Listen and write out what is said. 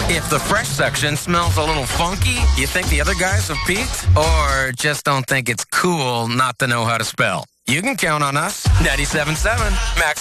If the fresh section smells a little funky, you think the other guys have peaked? Or just don't think it's cool not to know how to spell? You can count on us. 97.7 Max